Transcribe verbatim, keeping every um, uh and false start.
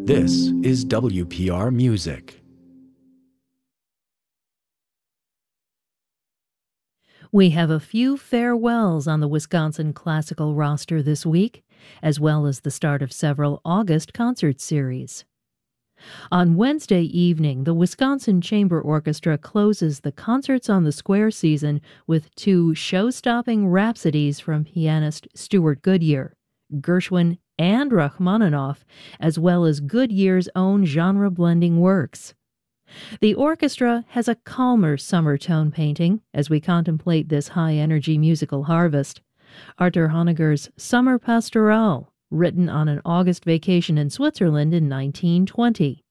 This is W P R Music. We have a few farewells on the Wisconsin Classical roster this week, as well as the start of several August concert series. On Wednesday evening, the Wisconsin Chamber Orchestra closes the Concerts on the Square season with two show-stopping rhapsodies from pianist Stewart Goodyear, Gershwin and Rachmaninoff, as well as Goodyear's own genre-blending works. The orchestra has a calmer summer tone painting as we contemplate this high-energy musical harvest. Arthur Honegger's Summer Pastoral, written on an August vacation in Switzerland in nineteen twenty.